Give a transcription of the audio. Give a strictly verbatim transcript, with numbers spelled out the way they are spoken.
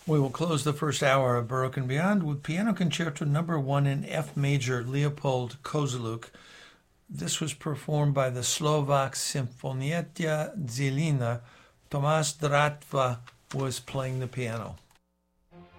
We will close the first hour of Baroque and Beyond with Piano Concerto Number One in F Major, Leopold Kozuluk. This was performed by the Slovak Sinfonietta Zelina. Tomáš Dráťa was playing the piano.